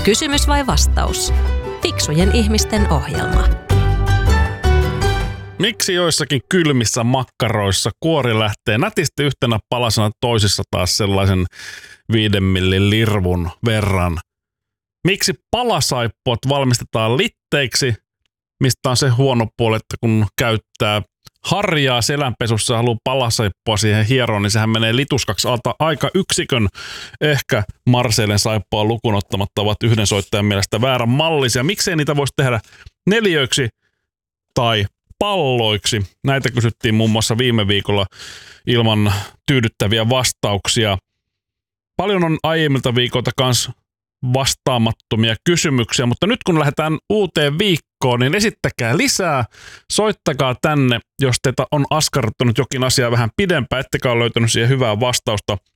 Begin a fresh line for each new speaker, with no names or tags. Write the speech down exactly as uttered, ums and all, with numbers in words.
Kysymys vai vastaus? Fiksujen ihmisten ohjelma.
Miksi joissakin kylmissä makkaroissa kuori lähtee nätisti yhtenä palasena, toisissa taas sellaisen viiden millin lirvun verran? Miksi palasaippuat valmistetaan litteiksi, mistä on se huono puoli, että kun käyttää harjaa selänpesussa ja haluaa palasaippua siihen hieroon, niin sehän menee lituskaksi alta aika yksikön. Ehkä Marseillen saippua lukuun ottamatta ovat yhden soittajan mielestä väärän mallisia. Miksei niitä voisi tehdä neliöiksi tai palloiksi? Näitä kysyttiin muun muassa viime viikolla ilman tyydyttäviä vastauksia. Paljon on aiemmilta viikolta kanssa vastaamattomia kysymyksiä, mutta nyt kun lähdetään uuteen viikkoon, niin esittäkää lisää, soittakaa tänne, jos teitä on askarruttanut jokin asia vähän pidempään, ettekä ole löytänyt siihen hyvää vastausta.